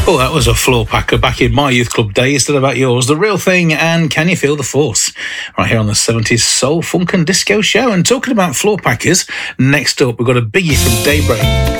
Oh, that was a floor packer back in my youth club days. Still about yours. The Real Thing and Can You Feel the Force? Right here on the 70s Soul, Funk and Disco Show. And talking about floor packers, next up we've got a biggie from Daybreak.